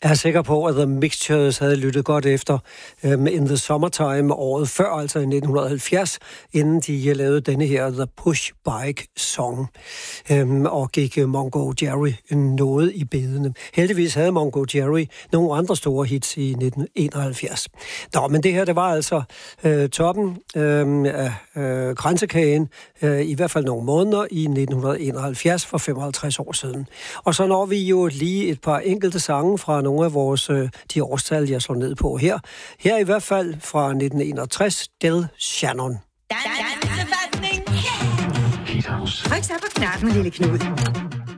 Jeg er sikker på, at The Mixtures havde lyttet godt efter In the Summertime året før, altså i 1970, inden de lavede denne her The Push Bike Song, og gik Mungo Jerry noget i bedene. Heldigvis havde Mungo Jerry nogle andre store hits i 1971. Nå, men det her, det var altså toppen af kransekagen, i hvert fald nogle måneder i 1971 for 55 år siden. Og så når vi jo lige et par enkelte sange fra nogle af vores, de årstal, jeg slår ned på her. Her i hvert fald fra 1961, Del Shannon. Tryk så på knappen, lille Knud.